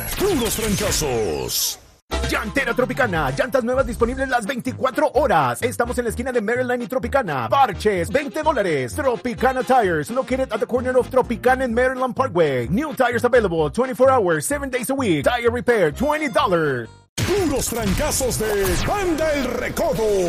Puros fracasos. Llantera Tropicana, llantas nuevas disponibles las 24 horas. Estamos en la esquina de Maryland y Tropicana. Parches, $20. Tropicana Tires, located at the corner of Tropicana and Maryland Parkway. New tires available 24 hours, 7 days a week. Tire repair, $20. Puros fracasos de Banda El Recodo.